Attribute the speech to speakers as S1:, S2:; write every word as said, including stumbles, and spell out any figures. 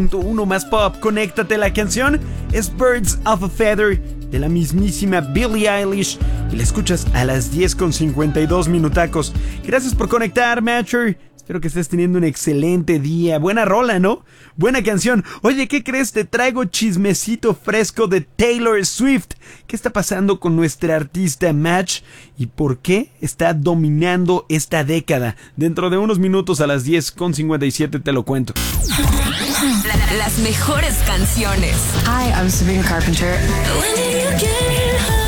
S1: Uno más pop, conéctate. La canción es Birds of a Feather de la mismísima Billie Eilish y la escuchas a las diez con cincuenta y dos minutacos. Gracias por conectar, Matcher. Espero que estés teniendo un excelente día. Buena rola, ¿no? Buena canción. Oye, ¿qué crees? Te traigo chismecito fresco de Taylor Swift. ¿Qué está pasando con nuestra artista Match? ¿Y por qué está dominando esta década? Dentro de unos minutos a las diez con cincuenta y siete te lo cuento.
S2: La, las mejores canciones.
S3: Hi, I'm Sabrina Carpenter.
S2: When did you get home?